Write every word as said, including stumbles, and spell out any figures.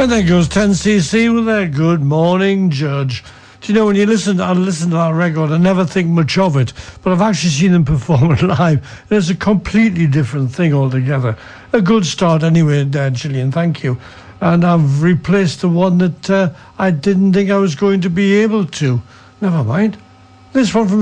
And there goes ten C C with their Good Morning Judge. Do you know, when you listen, I listen to that record, I never think much of it, but I've actually seen them perform it live, and it's a completely different thing altogether. A good start anyway, uh, Gillian, thank you. And I've replaced the one that uh, I didn't think I was going to be able to. Never mind. This one from